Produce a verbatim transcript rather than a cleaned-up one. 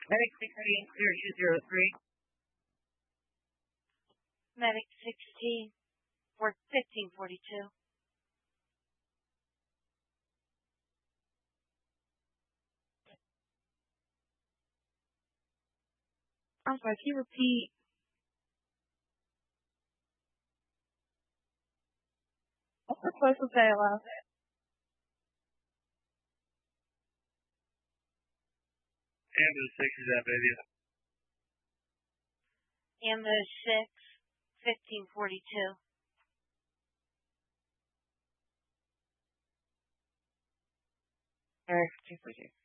Medic sixteen, clear two zero three. Medic sixteen, for fifteen forty-two. I'm sorry, can you repeat? What's the supposed to say aloud? Ambulance six is that, baby. Ambulance six, fifteen forty-two. Eric, fifteen forty-two.